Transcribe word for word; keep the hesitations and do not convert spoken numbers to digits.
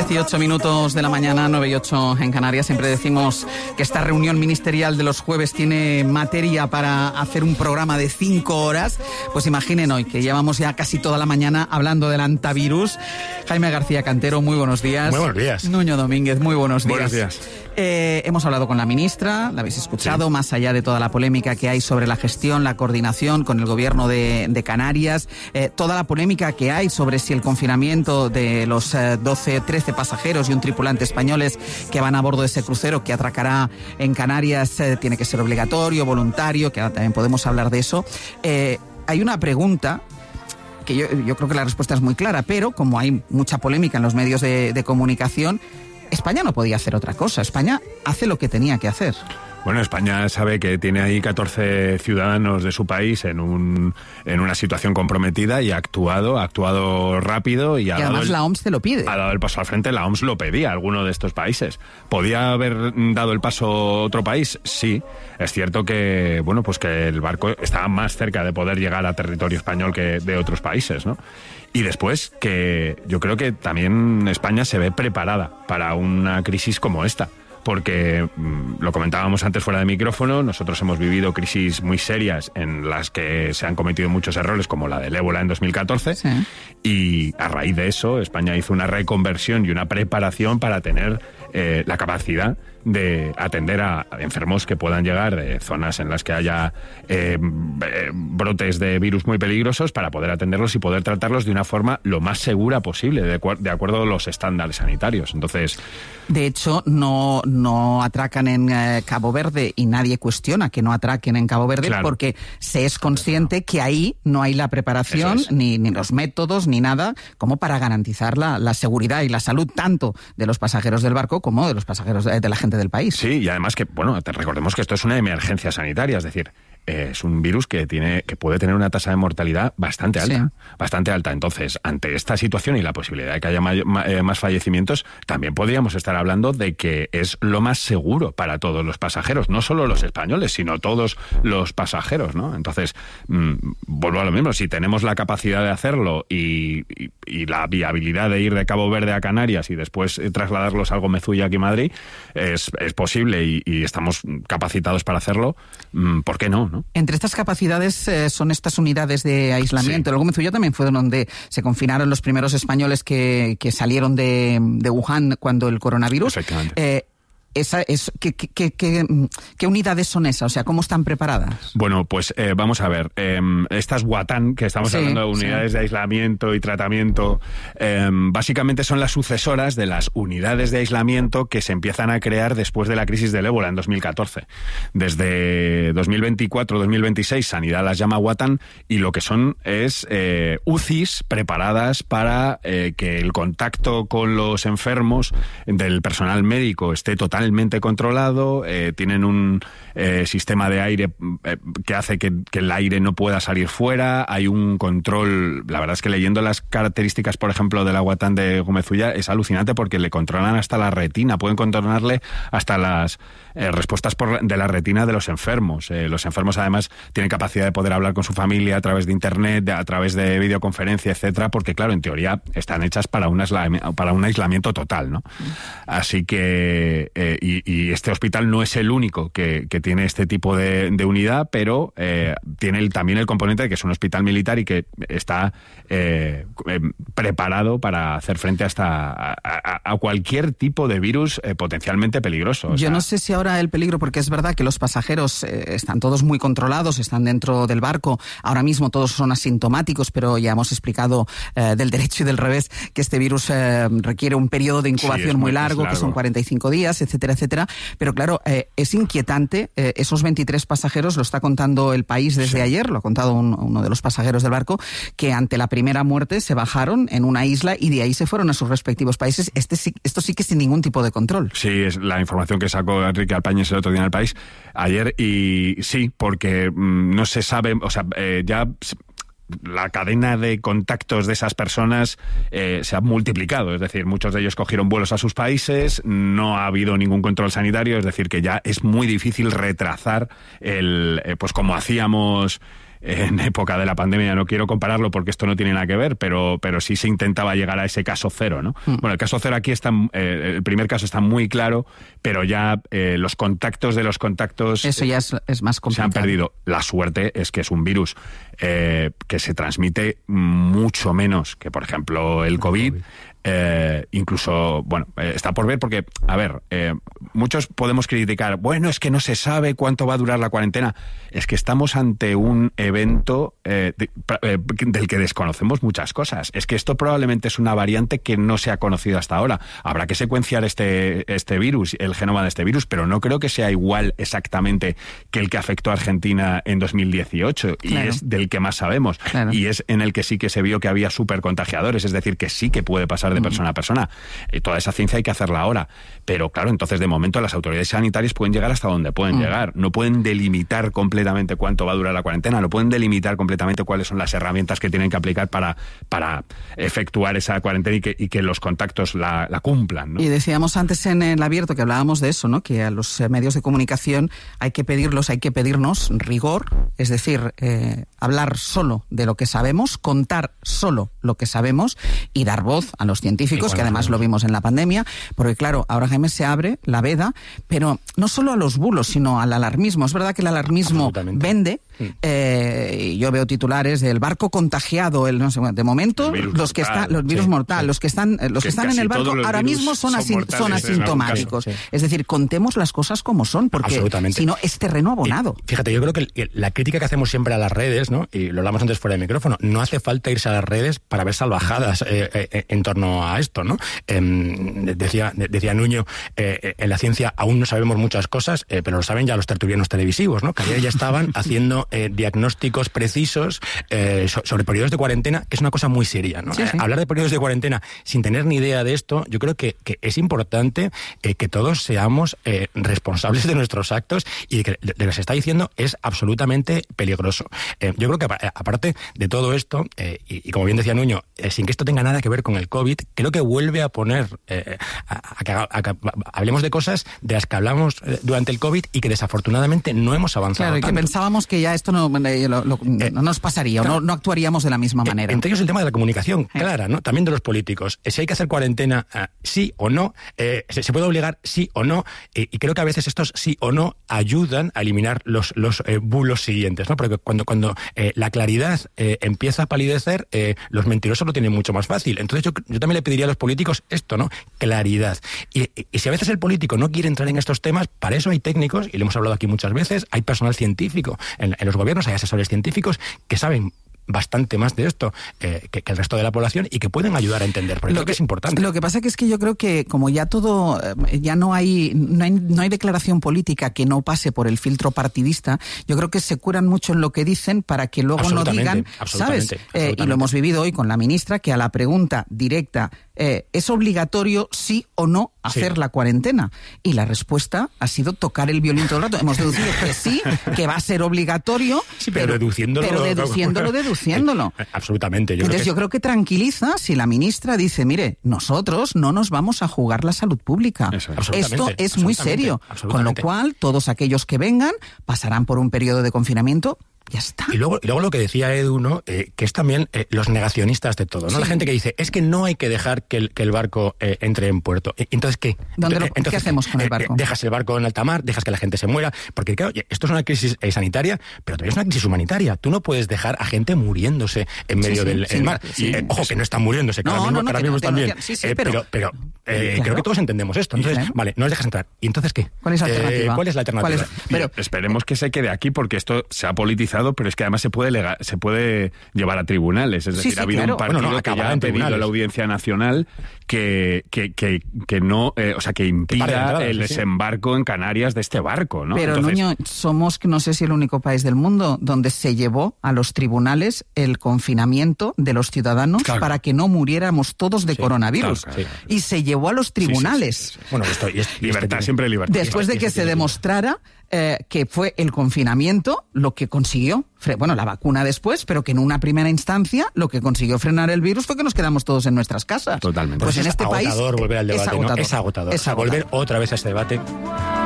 dieciocho minutos de la mañana, nueve y ocho en Canarias. Siempre decimos que esta reunión ministerial de los jueves tiene materia para hacer un programa de cinco horas. Pues imaginen hoy que llevamos ya casi toda la mañana hablando del antivirus. Jaime García Cantero, muy buenos días. Muy buenos días. Nuño Domínguez, muy buenos días. Buenos días. Eh, hemos hablado con la ministra, la habéis escuchado, sí. Más allá de toda la polémica que hay sobre la gestión, la coordinación con el gobierno de, de Canarias, eh, toda la polémica que hay sobre si el confinamiento de los eh, doce, trece pasajeros y un tripulante españoles que van a bordo de ese crucero que atracará en Canarias eh, tiene que ser obligatorio, voluntario, que ahora también podemos hablar de eso. Eh, hay una pregunta que yo, yo creo que la respuesta es muy clara, pero como hay mucha polémica en los medios de, de comunicación, España no podía hacer otra cosa. España hace lo que tenía que hacer. Bueno, España sabe que tiene ahí catorce ciudadanos de su país en un en una situación comprometida y ha actuado, ha actuado rápido y ha y además dado el, la O M S te lo pide. Ha dado el paso al frente, la O M S lo pedía a alguno de estos países. ¿Podía haber dado el paso otro país? Sí. Es cierto que, bueno, pues que el barco estaba más cerca de poder llegar a territorio español que de otros países, ¿no? Y después que yo creo que también España se ve preparada para una crisis como esta. Porque, lo comentábamos antes fuera de micrófono, nosotros hemos vivido crisis muy serias en las que se han cometido muchos errores, como la del ébola en dos mil catorce, sí. Y a raíz de eso España hizo una reconversión y una preparación para tener eh, la capacidad de atender a enfermos que puedan llegar de zonas en las que haya eh, brotes de virus muy peligrosos, para poder atenderlos y poder tratarlos de una forma lo más segura posible, de, de acuerdo a los estándares sanitarios. Entonces, de hecho, no, no atracan en eh, Cabo Verde, y nadie cuestiona que no atraquen en Cabo Verde, claro, porque se es consciente que ahí no hay la preparación, es. ni, ni los métodos, ni nada, como para garantizar la, la seguridad y la salud tanto de los pasajeros del barco como de los pasajeros de, de la gente del país. Sí, y además que, bueno, te recordemos que esto es una emergencia sanitaria, es decir, eh, es un virus que tiene que puede tener una tasa de mortalidad bastante alta, sí. bastante alta. Entonces, ante esta situación y la posibilidad de que haya may, eh, más fallecimientos, también podríamos estar hablando de que es lo más seguro para todos los pasajeros, no solo los españoles, sino todos los pasajeros, ¿no? Entonces, mmm, vuelvo a lo mismo, si tenemos la capacidad de hacerlo y, y, y la viabilidad de ir de Cabo Verde a Canarias y después eh, trasladarlos a Gomezulla aquí en Madrid, es, es posible y, y estamos capacitados para hacerlo, mmm, ¿por qué no, no? Entre estas capacidades eh, son estas unidades de aislamiento. Sí. El Gomezulla también fue donde se confinaron los primeros españoles que, que salieron de, de Wuhan cuando el coronavirus. Efectivamente. Eh, Esa es, ¿qué, qué, qué, ¿Qué unidades son esas? O sea, ¿cómo están preparadas? Bueno, pues eh, vamos a ver. Eh, estas Watan, que estamos sí, hablando de unidades sí. de aislamiento y tratamiento, eh, básicamente son las sucesoras de las unidades de aislamiento que se empiezan a crear después de la crisis del ébola en dos mil catorce. Desde dos mil veinticuatro dos mil veintiséis, Sanidad las llama Watan, y lo que son es eh, U C Is preparadas para eh, que el contacto con los enfermos del personal médico esté totalmente controlado, eh, tienen un eh, sistema de aire eh, que hace que, que el aire no pueda salir fuera, hay un control. La verdad es que leyendo las características, por ejemplo, de la Watan de Gomezulla, es alucinante porque le controlan hasta la retina, pueden controlarle hasta las eh, respuestas por, de la retina de los enfermos. Eh, los enfermos además tienen capacidad de poder hablar con su familia a través de internet, de, a través de videoconferencia, etcétera, porque claro, en teoría están hechas para un, aislamiento, para un aislamiento total, ¿no? Así que eh, Y, y este hospital no es el único que, que tiene este tipo de, de unidad, pero eh, tiene el, también el componente de que es un hospital militar y que está eh, eh, preparado para hacer frente a, esta, a, a, a cualquier tipo de virus eh, potencialmente peligroso. O Yo sea, no sé si ahora el peligro, porque es verdad que los pasajeros eh, están todos muy controlados, están dentro del barco, ahora mismo todos son asintomáticos, pero ya hemos explicado eh, del derecho y del revés que este virus eh, requiere un periodo de incubación sí, muy, muy largo, largo, que son cuarenta y cinco días, etcétera, etcétera, pero claro, eh, es inquietante, eh, esos veintitrés pasajeros, lo está contando El País desde sí. ayer, lo ha contado un, uno de los pasajeros del barco, que ante la primera muerte se bajaron en una isla y de ahí se fueron a sus respectivos países. Este sí, esto sí que sin ningún tipo de control. Sí, es la información que sacó Enrique Alpáñez el otro día en El País, ayer, y sí, porque mmm, no se sabe, o sea, eh, ya la cadena de contactos de esas personas eh, se ha multiplicado, es decir, muchos de ellos cogieron vuelos a sus países, no ha habido ningún control sanitario, es decir, que ya es muy difícil retrasar el, eh, pues como hacíamos en época de la pandemia. No quiero compararlo porque esto no tiene nada que ver, pero, pero sí se intentaba llegar a ese caso cero, ¿no? Mm. Bueno, el caso cero aquí está, eh, el primer caso está muy claro, pero ya eh, los contactos de los contactos... Eso ya es, es más complicado. Se han perdido. La suerte es que es un virus eh, que se transmite mucho menos que, por ejemplo, el COVID. Eh, incluso, bueno, eh, está por ver porque, a ver, eh, muchos podemos criticar, bueno, es que no se sabe cuánto va a durar la cuarentena. Es que estamos ante un evento eh, de, eh, del que desconocemos muchas cosas. Es que esto probablemente es una variante que no se ha conocido hasta ahora. Habrá que secuenciar este, este virus, el genoma de este virus, pero no creo que sea igual exactamente que el que afectó a Argentina en dos mil dieciocho, claro. Y es del que más sabemos. Claro. Y es en el que sí que se vio que había supercontagiadores, es decir, que sí que puede pasar de de persona a persona. Y toda esa ciencia hay que hacerla ahora. Pero claro, entonces de momento las autoridades sanitarias pueden llegar hasta donde pueden mm. llegar. No pueden delimitar completamente cuánto va a durar la cuarentena, no pueden delimitar completamente cuáles son las herramientas que tienen que aplicar para, para efectuar esa cuarentena y que, y que los contactos la, la cumplan, ¿no? Y decíamos antes en el abierto que hablábamos de eso, ¿no? Que a los medios de comunicación hay que pedirlos, hay que pedirnos rigor, es decir, eh, hablar solo de lo que sabemos, contar solo lo que sabemos y dar voz a los científicos, que además lo vimos en la pandemia, porque claro, ahora Jaime se abre la veda, pero no solo a los bulos, sino al alarmismo. Es verdad que el alarmismo vende, sí. eh, yo veo titulares del barco contagiado, el no sé, de momento los que están, los virus sí, mortal, sí. los que están, los que, que están en el barco ahora mismo son, son, asin, son asintomáticos. Sí. Es decir, contemos las cosas como son, porque si no es terreno abonado. Y, fíjate, yo creo que la crítica que hacemos siempre a las redes, ¿no? Y lo hablamos antes fuera de micrófono, no hace falta irse a las redes para ver salvajadas eh, eh, en torno a esto, ¿no? Eh, decía, decía Nuño, eh, en la ciencia aún no sabemos muchas cosas, eh, pero lo saben ya los tertulianos televisivos, ¿no? Que ayer ya estaban haciendo eh, diagnósticos precisos eh, so, sobre periodos de cuarentena, que es una cosa muy seria, ¿no? Sí, sí. Eh, hablar de periodos de cuarentena sin tener ni idea de esto, yo creo que, que es importante eh, que todos seamos eh, responsables de nuestros actos y que lo que se está diciendo es absolutamente peligroso. Eh, yo creo que aparte de todo esto, eh, y, y como bien decía Nuño, eh, sin que esto tenga nada que ver con el COVID, creo que vuelve a poner, eh, a, a, que, a que hablemos de cosas de las que hablamos eh, durante el COVID y que desafortunadamente no hemos avanzado Claro, y que tanto. pensábamos que ya esto no, lo, lo, eh, no nos pasaría, claro, o no, no actuaríamos de la misma manera. Eh, entre ellos el tema de la comunicación, eh. clara, ¿no? También de los políticos. Eh, si hay que hacer cuarentena, eh, sí o no, eh, se, se puede obligar sí o no, eh, y creo que a veces estos sí o no ayudan a eliminar los, los eh, bulos siguientes, ¿no? Porque cuando, cuando eh, la claridad eh, empieza a palidecer, eh, los mentirosos lo tienen mucho más fácil. Entonces yo, yo también le pediría a los políticos esto, ¿no? Claridad. Y, y, y si a veces el político no quiere entrar en estos temas, para eso hay técnicos, y lo hemos hablado aquí muchas veces, hay personal científico en, en los gobiernos, hay asesores científicos que saben bastante más de esto eh, que, que el resto de la población y que pueden ayudar a entender, porque lo creo que, que es importante. Lo que pasa que es que yo creo que como ya todo, ya no hay, no hay no hay declaración política que no pase por el filtro partidista, yo creo que se curan mucho en lo que dicen para que luego no digan, ¿sabes? Eh, y lo hemos vivido hoy con la ministra, que a la pregunta directa, eh, ¿es obligatorio sí o no hacer sí. la cuarentena? Y la respuesta ha sido tocar el violín todo el rato. Hemos deducido que sí, que va a ser obligatorio, sí, pero, pero deduciéndolo, pero deduciéndolo, deduciéndolo. Absolutamente. Yo Entonces creo que... yo creo que tranquiliza si la ministra dice, mire, nosotros no nos vamos a jugar la salud pública. Eso, Esto es muy serio. Con lo cual, todos aquellos que vengan pasarán por un periodo de confinamiento. Ya está. Y luego, y luego lo que decía Edu, ¿no? Eh, que es también eh, los negacionistas de todo, ¿no? Sí. La gente que dice, es que no hay que dejar que el, que el barco eh, entre en puerto. Entonces, ¿qué? ¿Dónde lo, Entonces, ¿Qué hacemos con el barco? Eh, dejas el barco en alta mar, dejas que la gente se muera, porque claro, esto es una crisis eh, sanitaria, pero también es una crisis humanitaria. Tú no puedes dejar a gente muriéndose en medio sí, sí, del sí, mar. Sí, eh, ojo, que no están muriéndose, que no, ahora mismo, no, no, ahora mismo están bien. Sí, sí, eh, pero, pero, pero eh, claro. creo que todos entendemos esto. Entonces, claro. vale, no les dejas entrar. ¿Y entonces qué? ¿Cuál es la alternativa? Eh, ¿Cuál es la alternativa? Es? Pero, esperemos que se quede aquí, porque esto se ha politizado, pero es que además se puede legal, se puede llevar a tribunales. Es decir, sí, sí, ha habido claro. un partido bueno, no, que ya ha pedido a la Audiencia Nacional que, que, que, que no, eh, o sea, que impida que entrada, el sí, desembarco sí. en Canarias de este barco, ¿no? Pero, Entonces, Nuño, somos, no sé si el único país del mundo donde se llevó a los tribunales el confinamiento de los ciudadanos claro. para que no muriéramos todos de sí, coronavirus. Claro, claro, claro. Y se llevó a los tribunales. Sí, sí, sí, sí. Bueno, esto, y es, libertad, siempre libertad. Después de que se demostrara Eh, que fue el confinamiento lo que consiguió, bueno, la vacuna después, pero que en una primera instancia lo que consiguió frenar el virus fue que nos quedamos todos en nuestras casas. Totalmente. Pues, pues en es este agotador país volver al debate, es agotador, ¿no? Es agotador. Es agotador. O sea, volver otra vez a este debate.